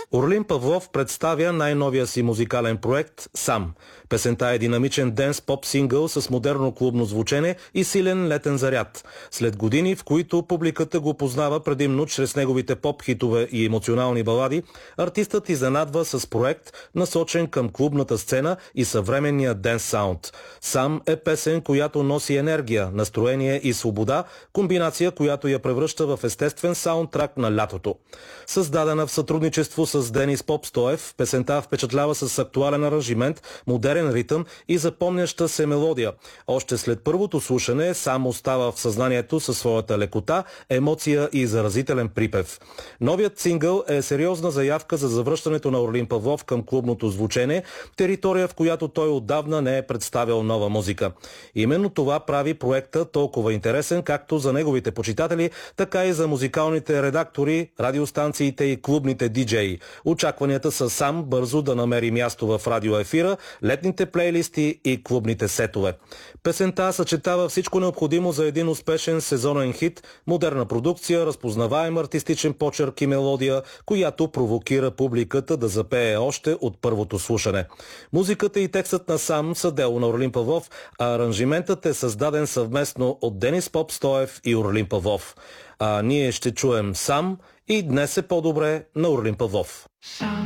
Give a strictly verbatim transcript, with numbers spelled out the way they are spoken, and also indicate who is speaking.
Speaker 1: Орлин Павлов представя най-новия си музикален проект «Сам». Песента е динамичен денс-поп сингъл с модерно клубно звучене и силен летен заряд. След години, в които публиката го познава предимно чрез неговите поп-хитове и емоционални балади, артистът изненадва с проект, насочен към клубната сцена и съвременния денс саунд. «Сам» е песен, която носи енергия, настроение и свобода, комбинация, която я превръща в естествен саундтрак на лятото. Създадена в сътрудничество с Денис Попстоев, песента впечатлява с актуален аранжимент, модерен ритъм и запомняща се мелодия. Още след първото слушане сам остава в съзнанието със своята лекота, емоция и заразителен припев. Новият сингъл е сериозна заявка за завръщането на Орлин Павлов към клубното звучене, територия, в която той отдавна не е представил нова музика. Именно това прави проекта толкова интересен както за неговите почитатели, така и за музикалните редактори, радиостанциите и клубните диджеи. Очакванията са сам бързо да намери място в радиоефира, летните плейлисти и клубните сетове. Песента съчетава всичко необходимо за един успешен сезонен хит, модерна продукция, разпознаваем артистичен почерк и мелодия, която провокира публиката да запее още от първото слушане. Музиката и текстът на «Сам» са дело на Орлин Павлов, а аранжиментът е създаден съвместно от Денис Попстоев и Орлин Павлов. А ние ще чуем «Сам» и «Днес е по-добре» на Орлин Павлов.
Speaker 2: Сам.